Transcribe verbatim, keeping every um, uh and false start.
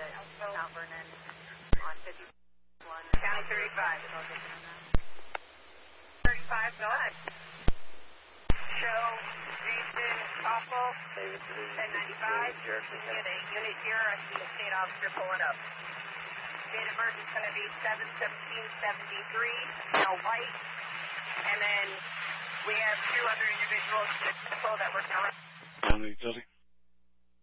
Mount Vernon on fifty-one. County thirty-five. thirty-five, go ahead. Show Jason Koppel, ten ninety-five. You get a unit here. I see a state officer pulling up. Date of birth is going to be seven seventeen seventy-three, no white. And then we have two other individuals that we're going to... On the utility.